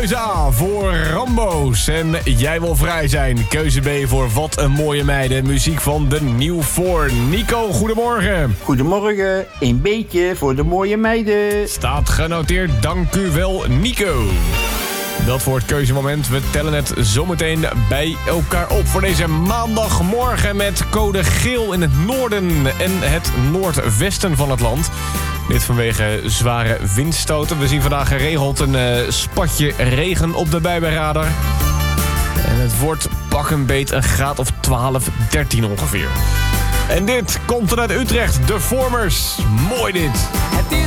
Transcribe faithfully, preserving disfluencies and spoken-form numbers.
Keuze A voor Rambo's. En jij wil vrij zijn. Keuze B voor Wat een mooie meiden. Muziek van de Nieuw voor. Nico, goedemorgen. Goedemorgen, een beetje voor de mooie meiden. Staat genoteerd, dank u wel, Nico. Dat voor het keuzemoment. We tellen het zometeen bij elkaar op voor deze maandagmorgen met code geel in het noorden en het noordwesten van het land. Dit vanwege zware windstoten. We zien vandaag geregeld een uh, spatje regen op de bijbehradar. En het wordt pak een beet een graad of twaalf, dertien ongeveer. En dit komt vanuit Utrecht, de Formers. Mooi dit.